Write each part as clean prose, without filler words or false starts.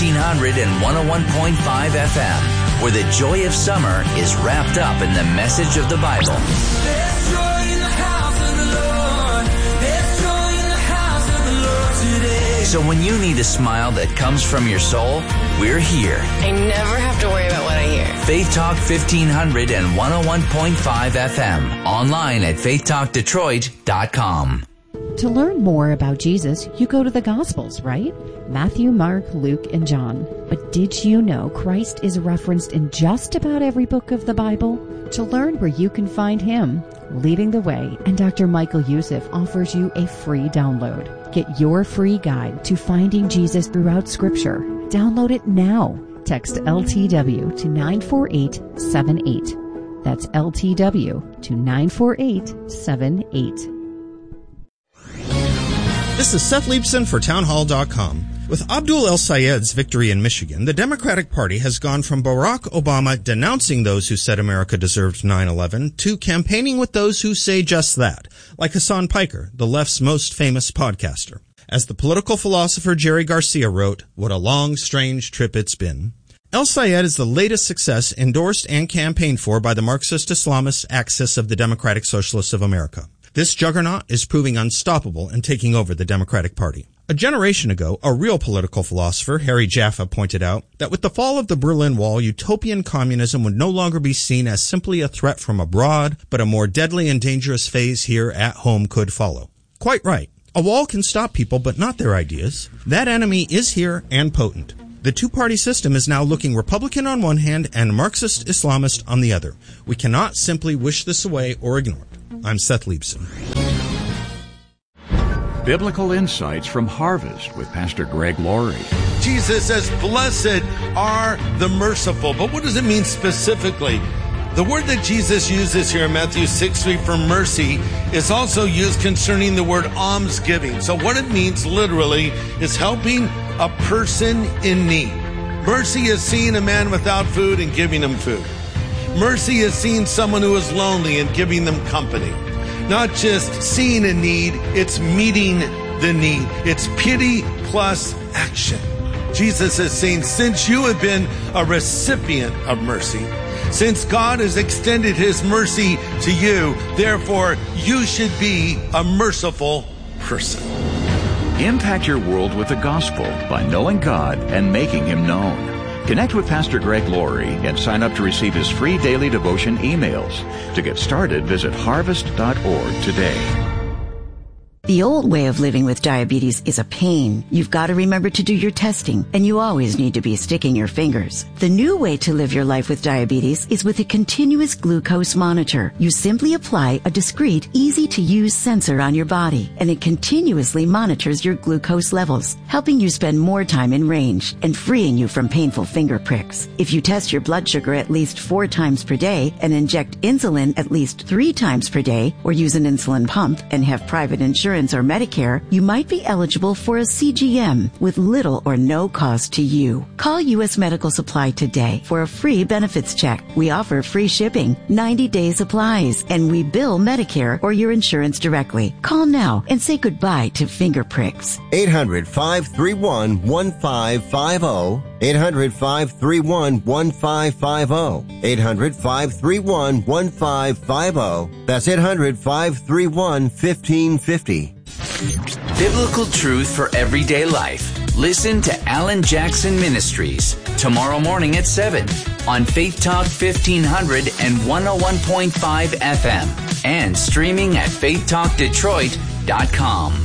1500 and 101.5 FM, where the joy of summer is wrapped up in the message of the Bible. There's joy in the house of the Lord. There's joy in the house of the Lord today. So when you need a smile that comes from your soul, we're here. I never have to worry about what I hear. Faith Talk 1500 and 101.5 FM. Online at faithtalkdetroit.com. To learn more about Jesus, you go to the Gospels, right? Matthew, Mark, Luke, and John. But did you know Christ is referenced in just about every book of the Bible? To learn where you can find Him, Leading the Way, and Dr. Michael Youssef offers you a free download. Get your free guide to finding Jesus throughout Scripture. Download it now. Text LTW to 94878. That's LTW to 94878. This is Seth Leibson for townhall.com. With Abdul El-Sayed's victory in Michigan, the Democratic Party has gone from Barack Obama denouncing those who said America deserved 9/11 to campaigning with those who say just that, like Hassan Piker, the left's most famous podcaster. As the political philosopher Jerry Garcia wrote, "What a long, strange trip it's been." El-Sayed is the latest success endorsed and campaigned for by the Marxist-Islamist axis of the Democratic Socialists of America. This juggernaut is proving unstoppable and taking over the Democratic Party. A generation ago, a real political philosopher, Harry Jaffa, pointed out that with the fall of the Berlin Wall, utopian communism would no longer be seen as simply a threat from abroad, but a more deadly and dangerous phase here at home could follow. Quite right. A wall can stop people, but not their ideas. That enemy is here and potent. The two-party system is now looking Republican on one hand and Marxist-Islamist on the other. We cannot simply wish this away or ignore it. I'm Seth Leibson. Biblical insights from Harvest with Pastor Greg Laurie. Jesus says, "Blessed are the merciful." But what does it mean specifically? The word that Jesus uses here in Matthew 6:3 for mercy is also used concerning the word almsgiving. So what it means literally is helping a person in need. Mercy is seeing a man without food and giving him food. Mercy is seeing someone who is lonely and giving them company. Not just seeing a need, it's meeting the need. It's pity plus action. Jesus is saying, since you have been a recipient of mercy, since God has extended His mercy to you, therefore you should be a merciful person. Impact your world with the gospel by knowing God and making Him known. Connect with Pastor Greg Laurie and sign up to receive his free daily devotion emails. To get started, visit harvest.org today. The old way of living with diabetes is a pain. You've got to remember to do your testing, and you always need to be sticking your fingers. The new way to live your life with diabetes is with a continuous glucose monitor. You simply apply a discreet, easy-to-use sensor on your body, and it continuously monitors your glucose levels, helping you spend more time in range and freeing you from painful finger pricks. If you test your blood sugar at least 4 times per day and inject insulin at least 3 times per day, or use an insulin pump and have private insurance or Medicare, you might be eligible for a CGM with little or no cost to you. Call U.S. Medical Supply today for a free benefits check. We offer free shipping, 90-day supplies, and we bill Medicare or your insurance directly. Call now and say goodbye to finger pricks. 800-531-1550. 800-531-1550. 800-531-1550. That's 800-531-1550. Biblical truth for everyday life. Listen to Alan Jackson Ministries tomorrow morning at 7 on Faith Talk 1500 and 101.5 FM and streaming at faithtalkdetroit.com.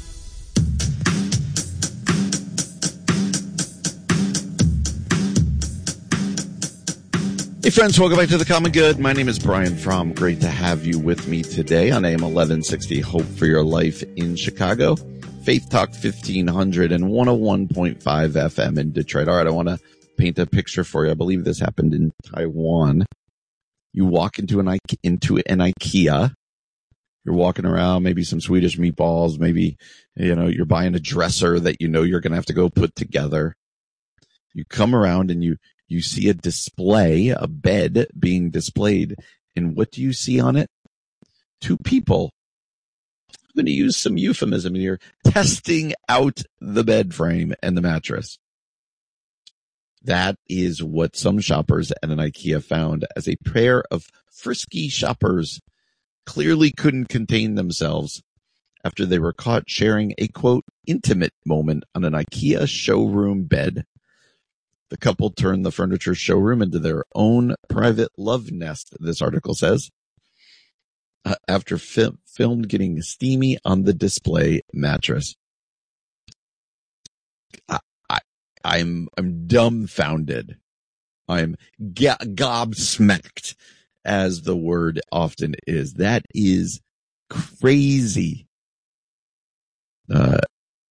Hey friends, welcome back to The Common Good. My name is Brian Fromm. Great to have you with me today on AM 1160 Hope for Your Life in Chicago, Faith Talk 1500 and 101.5 FM in Detroit. All right, I want to paint a picture for you. I believe this happened in Taiwan. You walk into an IKEA. You're walking around, maybe some Swedish meatballs, maybe, you're buying a dresser that you're going to have to go put together. You come around and you see a display, a bed being displayed, and what do you see on it? 2 people. I'm going to use some euphemism here, testing out the bed frame and the mattress. That is what some shoppers at an IKEA found as a pair of frisky shoppers clearly couldn't contain themselves after they were caught sharing a, quote, intimate moment on an IKEA showroom bed. The couple turned the furniture showroom into their own private love nest, this article says, after filmed getting steamy on the display mattress. I'm dumbfounded. I'm gobsmacked, as the word often is. That is crazy. That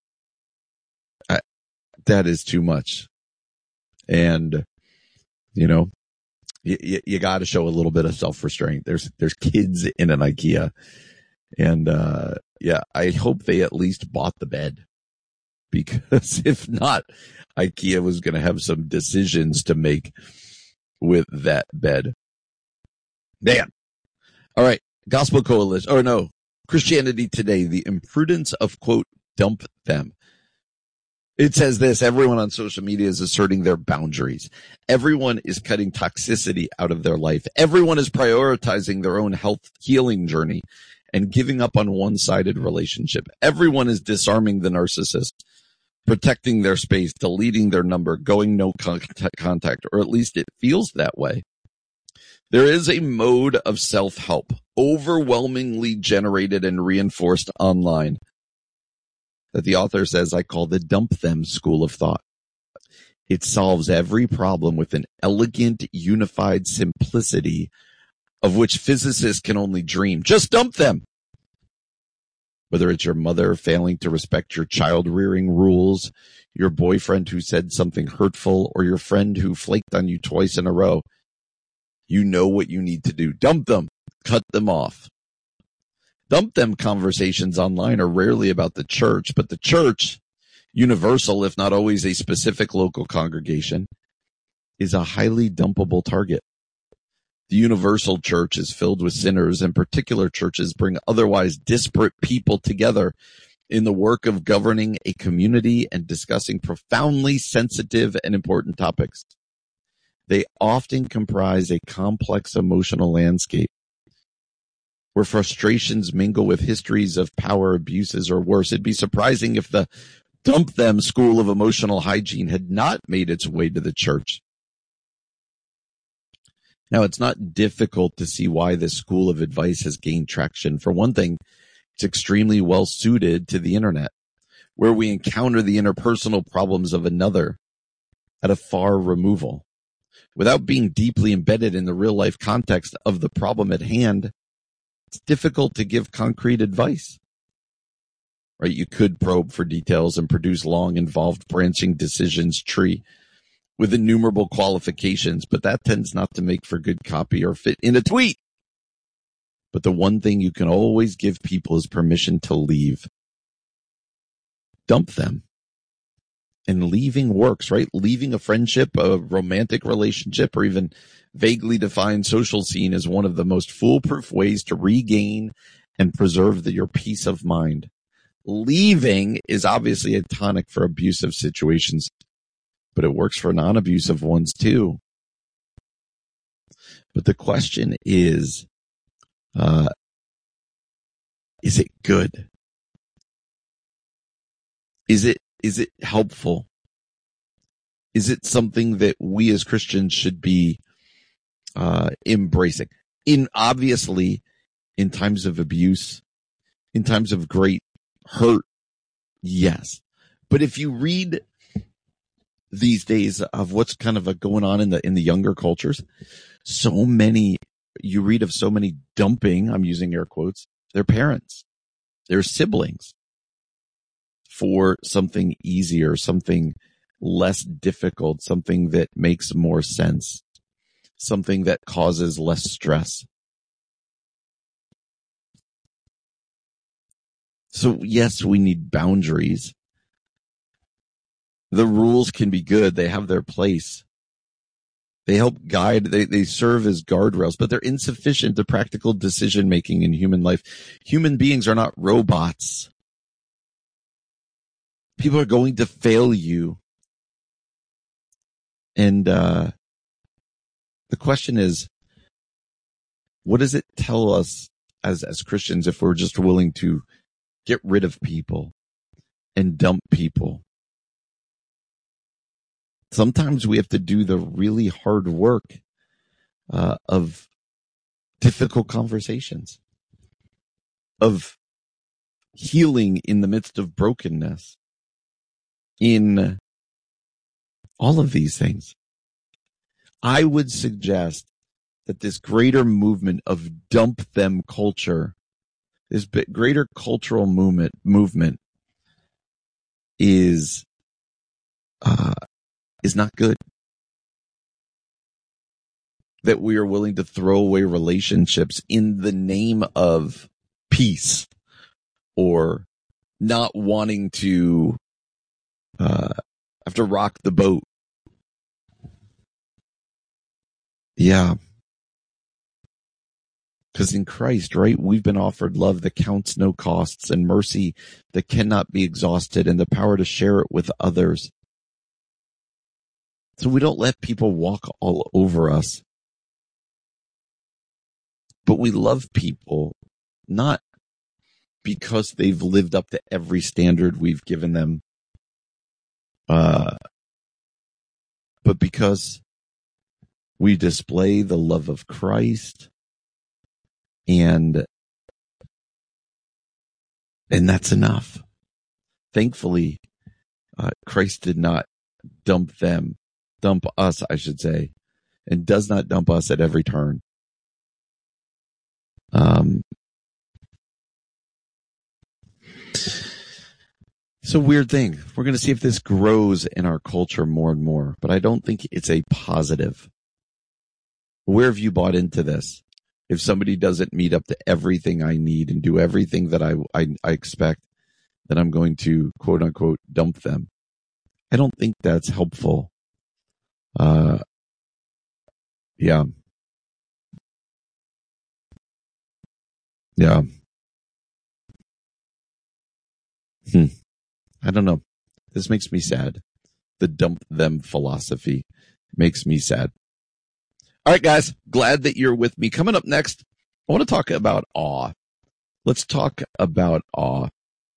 is too much. And, you know, you got to show a little bit of self-restraint. There's kids in an IKEA. And, I hope they at least bought the bed, because if not, IKEA was going to have some decisions to make with that bed. Man. All right. Gospel Coalition. Christianity Today, the imprudence of, quote, dump them. It says this: everyone on social media is asserting their boundaries. Everyone is cutting toxicity out of their life. Everyone is prioritizing their own health healing journey and giving up on one-sided relationship. Everyone is disarming the narcissist, protecting their space, deleting their number, going no contact, or at least it feels that way. There is a mode of self-help, overwhelmingly generated and reinforced online, that the author says I call the dump them school of thought. It solves every problem with an elegant, unified simplicity of which physicists can only dream. Just dump them. Whether it's your mother failing to respect your child-rearing rules, your boyfriend who said something hurtful, or your friend who flaked on you twice in a row, you know what you need to do. Dump them. Cut them off. Dump them conversations online are rarely about the church, but the church, universal if not always a specific local congregation, is a highly dumpable target. The universal church is filled with sinners, and particular churches bring otherwise disparate people together in the work of governing a community and discussing profoundly sensitive and important topics. They often comprise a complex emotional landscape where frustrations mingle with histories of power abuses or worse. It'd be surprising if the dump them school of emotional hygiene had not made its way to the church. Now, it's not difficult to see why this school of advice has gained traction. For one thing, it's extremely well suited to the internet, where we encounter the interpersonal problems of another at a far removal. Without being deeply embedded in the real life context of the problem at hand, it's difficult to give concrete advice. Right? You could probe for details and produce long, involved branching decisions tree with innumerable qualifications, but that tends not to make for good copy or fit in a tweet. But the one thing you can always give people is permission to leave. Dump them. And leaving works, right? Leaving a friendship, a romantic relationship, or even vaguely defined social scene is one of the most foolproof ways to regain and preserve your peace of mind. Leaving is obviously a tonic for abusive situations, but it works for non-abusive ones too. But the question is it good? Is it helpful? Is it something that we as Christians should be embracing? Obviously, in times of abuse, in times of great hurt, yes. But if you read these days of what's kind of going on in the younger cultures, you read of so many dumping, I'm using air quotes, their parents, their siblings, for something easier, something less difficult, something that makes more sense, something that causes less stress. So yes, we need boundaries. The rules can be good. They have their place. They help guide, they serve as guardrails, but they're insufficient to practical decision making in human life. Human beings are not robots. People are going to fail you. And the question is, what does it tell us as Christians if we're just willing to get rid of people and dump people? Sometimes we have to do the really hard work of difficult conversations, of healing in the midst of brokenness, in all of these things. I would suggest that this greater movement of dump them culture, this greater cultural movement is not good. That we are willing to throw away relationships in the name of peace, or not wanting to have to rock the boat. Yeah. Because in Christ, right, we've been offered love that counts no costs, and mercy that cannot be exhausted, and the power to share it with others. So we don't let people walk all over us. But we love people not because they've lived up to every standard we've given them, but because we display the love of Christ, and that's enough. Thankfully, Christ did not dump us, I should say, and does not dump us at every turn. It's a weird thing. We're going to see if this grows in our culture more and more, but I don't think it's a positive. Where have you bought into this? If somebody doesn't meet up to everything I need and do everything that I expect, then I'm going to, quote unquote, dump them. I don't think that's helpful. Yeah. I don't know. This makes me sad. The dump them philosophy makes me sad. All right, guys. Glad that you're with me. Coming up next, I want to talk about awe. Let's talk about awe.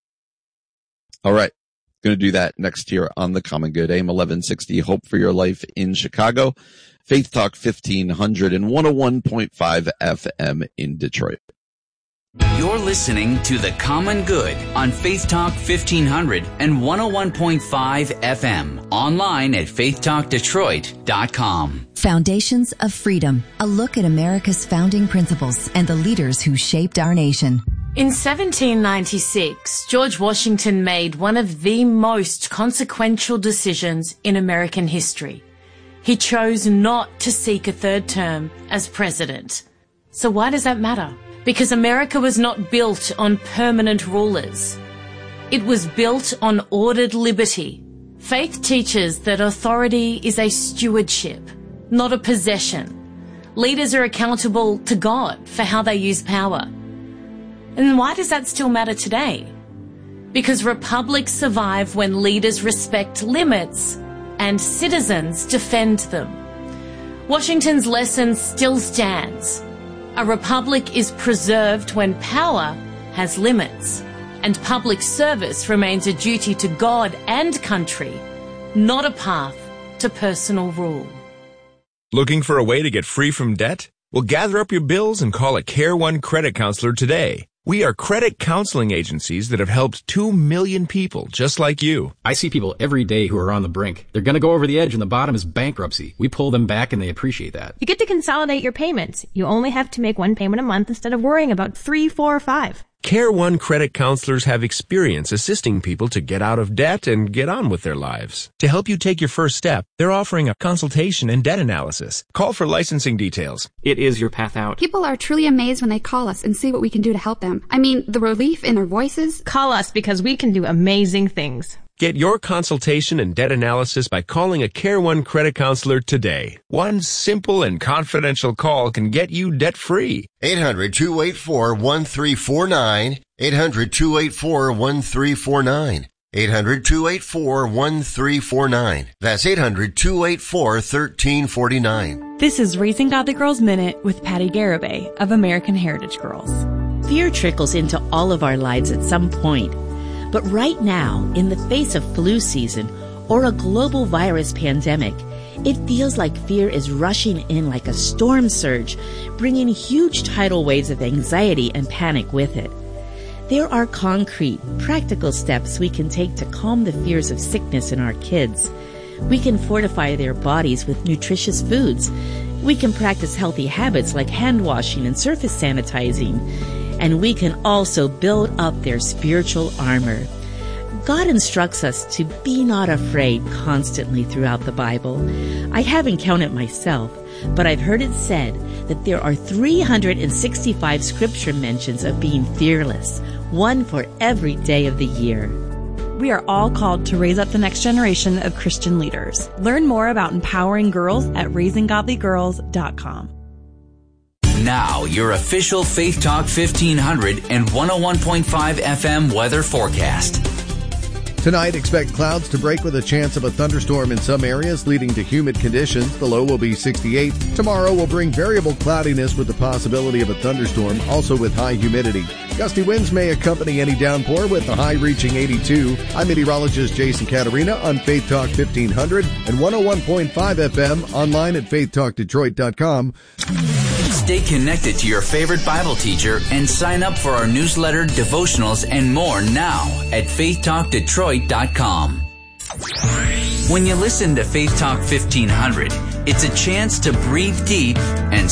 All right. Going to do that next here on The Common Good. AM 1160, Hope for Your Life in Chicago. Faith Talk 1500 and 101.5 FM in Detroit. You're listening to The Common Good on Faith Talk 1500 and 101.5 FM. Online at faithtalkdetroit.com. Foundations of Freedom. A look at America's founding principles and the leaders who shaped our nation. In 1796, George Washington made one of the most consequential decisions in American history. He chose not to seek a third term as president. So why does that matter? Because America was not built on permanent rulers. It was built on ordered liberty. Faith teaches that authority is a stewardship, not a possession. Leaders are accountable to God for how they use power. And why does that still matter today? Because republics survive when leaders respect limits and citizens defend them. Washington's lesson still stands. A republic is preserved when power has limits, and public service remains a duty to God and country, not a path to personal rule. Looking for a way to get free from debt? Well, gather up your bills and call a Care One credit counselor today. We are credit counseling agencies that have helped 2 million people just like you. I see people every day who are on the brink. They're going to go over the edge and the bottom is bankruptcy. We pull them back and they appreciate that. You get to consolidate your payments. You only have to make one payment a month instead of worrying about 3, 4, or 5. Care One credit counselors have experience assisting people to get out of debt and get on with their lives. To help you take your first step, they're offering a consultation and debt analysis. Call for licensing details. It is your path out. People are truly amazed when they call us and see what we can do to help them. I mean, the relief in their voices. Call us because we can do amazing things. Get your consultation and debt analysis by calling a Care One credit counselor today. One simple and confidential call can get you debt-free. 800-284-1349. 800-284-1349. 800-284-1349. That's 800-284-1349. This is Raising Godly Girls Minute with Patty Garibay of American Heritage Girls. Fear trickles into all of our lives at some point. But right now, in the face of flu season or a global virus pandemic, it feels like fear is rushing in like a storm surge, bringing huge tidal waves of anxiety and panic with it. There are concrete, practical steps we can take to calm the fears of sickness in our kids. We can fortify their bodies with nutritious foods. We can practice healthy habits like hand washing and surface sanitizing. And we can also build up their spiritual armor. God instructs us to be not afraid constantly throughout the Bible. I haven't counted myself, but I've heard it said that there are 365 scripture mentions of being fearless, one for every day of the year. We are all called to raise up the next generation of Christian leaders. Learn more about empowering girls at raisinggodlygirls.com. Now, your official Faith Talk 1500 and 101.5 FM weather forecast. Tonight, expect clouds to break with a chance of a thunderstorm in some areas, leading to humid conditions. The low will be 68. Tomorrow will bring variable cloudiness with the possibility of a thunderstorm, also with high humidity. Gusty winds may accompany any downpour, with the high reaching 82. I'm meteorologist Jason Caterina on Faith Talk 1500 and 101.5 FM, online at faithtalkdetroit.com. Stay connected to your favorite Bible teacher and sign up for our newsletter, devotionals, and more now at faithtalkdetroit.com. When you listen to Faith Talk 1500, it's a chance to breathe deep and